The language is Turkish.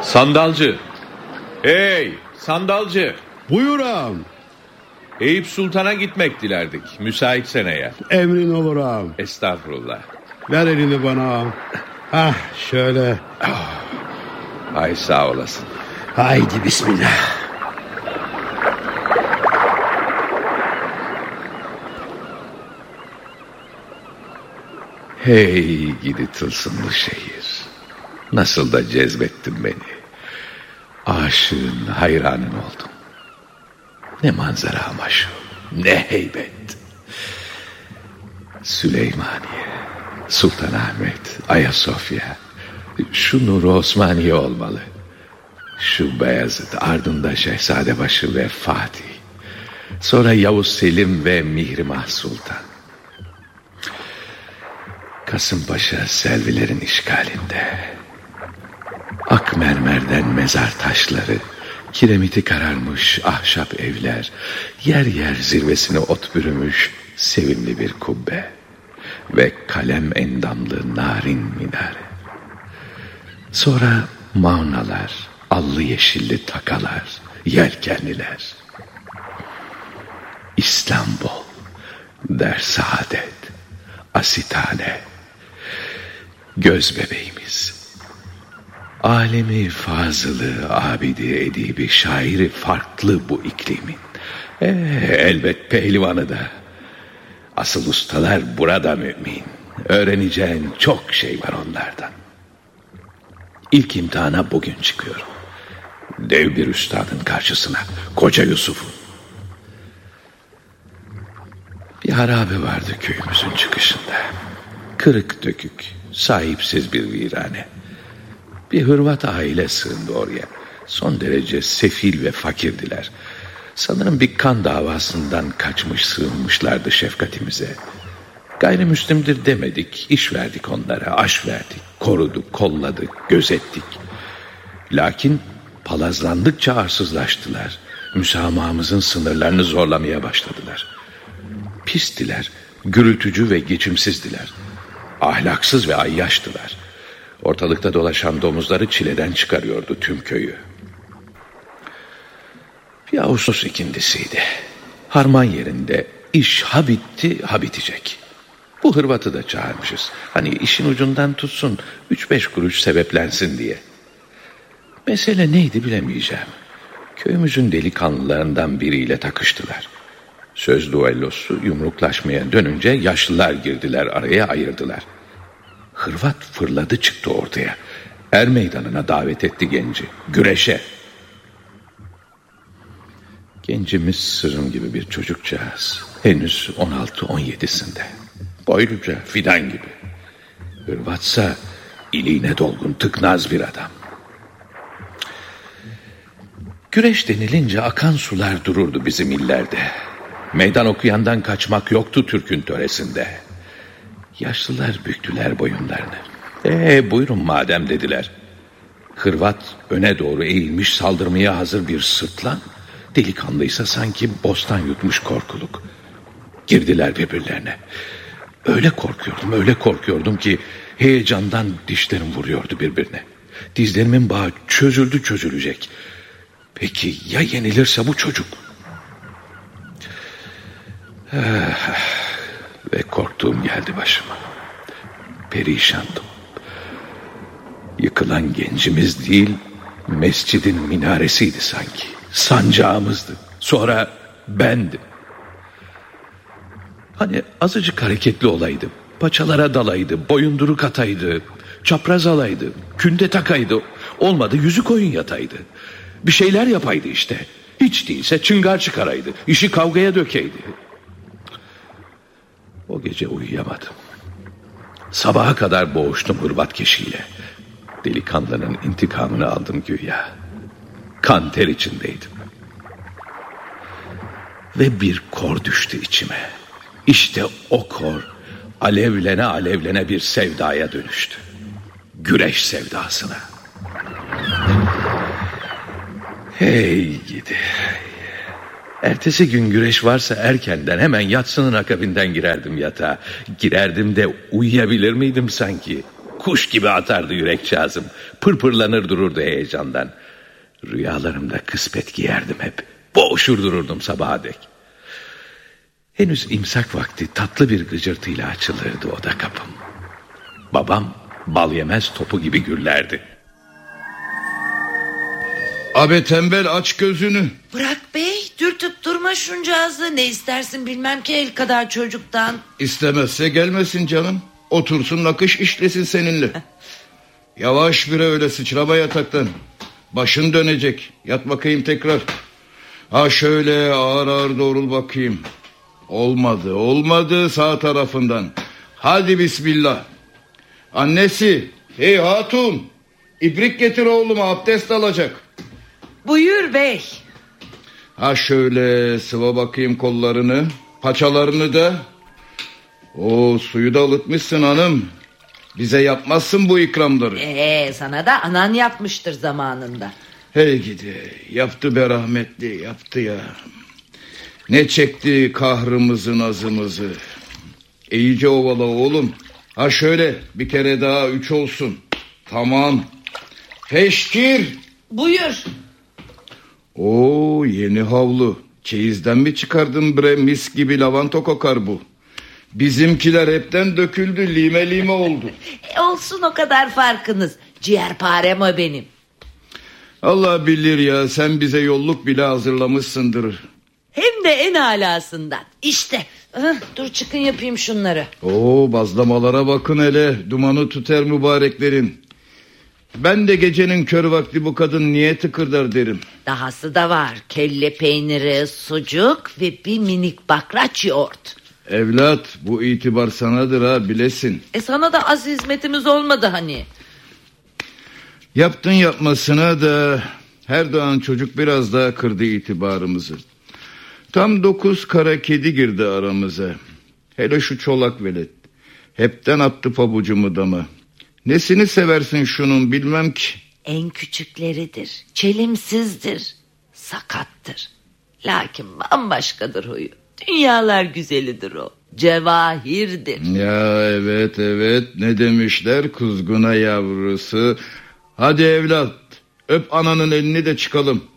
Sandalcı. Hey sandalcı. Buyur ağam. Eyüp Sultan'a gitmek dilerdik. Müsait seneye. Emrin olur ağam. Estağfurullah. Ver elini bana ağam. Şöyle. Ay sağ olasın. Haydi bismillah. Hey gidi tılsımlı şehir. Nasıl da cezbettin beni. Aşığın, hayranın oldum. Ne manzara ama şu. Ne heybet. Süleymaniye, Sultanahmet, Ayasofya. Şu Nur Osmaniye olmalı. Şu Beyazıt, ardında Şehzadebaşı ve Fatih. Sonra Yavuz Selim ve Mihrimah Sultan. Kasımpaşa Selvilerin işgalinde. Ak mermerden mezar taşları, kiremiti kararmış ahşap evler, yer yer zirvesine ot bürümüş sevimli bir kubbe ve kalem endamlı narin minare. Sonra mavnalar, allı yeşilli takalar, yelkenliler. İstanbul, Dersaadet, Asitane, göz bebeğimiz. Alemi fazılı, abidi, edibi, şairi farklı bu iklimin. Elbet pehlivanı da. Asıl ustalar burada mümin. Öğreneceğin çok şey var onlardan. İlk imtihana bugün çıkıyorum. Dev bir üstadın karşısına, Koca Yusuf'un. Bir harabe vardı köyümüzün çıkışında. Kırık dökük, sahipsiz bir virane. Bir Hırvat aile sığındı oraya. Son derece sefil ve fakirdiler. Sanırım bir kan davasından kaçmış sığınmışlardı şefkatimize. Gayrimüslimdir demedik, iş verdik onlara, aş verdik, koruduk, kolladık, gözettik. Lakin palazlandıkça arsızlaştılar. Müsamahımızın sınırlarını zorlamaya başladılar. Pistiler, gürültücü ve geçimsizdiler. Ahlaksız ve ayyaştılar. Ortalıkta dolaşan domuzları çileden çıkarıyordu tüm köyü. Bir Ağustos ikindisiydi. Harman yerinde iş ha bitti ha bitecek. Bu Hırvat'ı da çağırmışız. Hani işin ucundan tutsun, 3-5 kuruş sebeplensin diye. Mesele neydi bilemeyeceğim. Köyümüzün delikanlılarından biriyle takıştılar. Söz duellosu yumruklaşmaya dönünce yaşlılar girdiler araya, ayırdılar. Hırvat fırladı çıktı ortaya. Er meydanına davet etti genci. Güreşe. Gencimiz sırım gibi bir çocukcağız. Henüz 16-17'sinde. Boyluca, fidan gibi. Hırvatsa iliğine dolgun, tıknaz bir adam. Güreş denilince akan sular dururdu bizim illerde. Meydan okuyandan kaçmak yoktu Türk'ün töresinde. Yaşlılar büktüler boyunlarını. Buyurun madem dediler. Hırvat öne doğru eğilmiş, saldırmaya hazır bir sırtlan. Delikanlıysa sanki bostan yutmuş korkuluk. Girdiler birbirlerine. Öyle korkuyordum ki heyecandan dişlerim vuruyordu birbirine. Dizlerimin bağı çözülecek. Peki ya yenilirse bu çocuk? Ve korktuğum geldi başıma. Perişandım. Yıkılan gencimiz değil, mescidin minaresiydi sanki. Sancağımızdı. Sonra bendim. Hani azıcık hareketli olaydı, paçalara dalaydı, boyunduruk ataydı, çapraz alaydı, künde takaydı. Olmadı yüzük oyun yataydı. Bir şeyler yapaydı işte. Hiç değilse çıngar çıkaraydı. İşi kavgaya dökeydi. O gece uyuyamadım. Sabaha kadar boğuştum Hırvat keşiyle. Delikanlının intikamını aldım güya. Kan ter içindeydim. Ve bir kor düştü içime. İşte o kor alevlene bir sevdaya dönüştü. Güreş sevdasına. Hey gidi. Ertesi gün güreş varsa erkenden, hemen yatsının akabinden girerdim yatağa. Girerdim de uyuyabilir miydim sanki? kuş gibi atardı yürekçağızım. Pırpırlanır dururdu heyecandan. Rüyalarımda kısmet giyerdim hep. Boğuşur dururdum sabaha dek. Henüz imsak vakti tatlı bir gıcırtıyla açılırdı oda kapım. Babam bal yemez topu gibi gürlerdi. Abi tembel, aç gözünü. Bırak bey, dürtüp durma şuncağızı. Ne istersin bilmem ki el kadar çocuktan. İstemezse gelmesin canım. Otursun nakış işlesin seninle. Yavaş bire, öyle sıçrama yataktan. Başın dönecek. Yat bakayım tekrar. Ha şöyle ağır ağır doğrul bakayım. Olmadı sağ tarafından. Hadi bismillah. Annesi, hey hatun, ibrik getir oğluma, abdest alacak. Buyur bey. Ha şöyle sıva bakayım kollarını, paçalarını da. O suyu da ılıtmışsın hanım. Bize yapmazsın bu ikramları. Sana da anan yapmıştır zamanında. Hey gidi, yaptı be rahmetli, yaptı ya. Ne çekti kahrımızı nazımızı. İyice ovala oğlum. Ha şöyle bir kere daha 3 olsun. Tamam. Feşkir. Buyur. Oo, yeni havlu. Çeyizden mi çıkardın bre, mis gibi lavanta kokar bu. Bizimkiler hepten döküldü, lime lime oldu. Olsun o kadar farkınız. Ciğerparem o benim. Allah bilir ya, sen bize yolluk bile hazırlamışsındır. Hem de en alasından. İşte dur çıkın yapayım şunları. Oo, bazlamalara bakın hele, dumanı tüter mübareklerin. Ben de gecenin kör vakti bu kadın niye tıkırdar derim. Dahası da var. Kelle peyniri, sucuk ve bir minik bakraç yoğurt. Evlat, bu itibar sanadır ha, bilesin. Sana da az hizmetimiz olmadı hani. Yaptın yapmasına da her doğan çocuk biraz daha kırdı itibarımızı. Tam 9 kara kedi girdi aramıza. Hele şu çolak velet. Hepten attı pabucumu dama. Nesini seversin şunun bilmem ki. En küçükleridir, çelimsizdir, sakattır. Lakin bambaşkadır huyu. Dünyalar güzelidir o. Cevahirdir. Ya evet ne demişler, kuzguna yavrusu. Hadi evlat, öp ananın elini de çıkalım.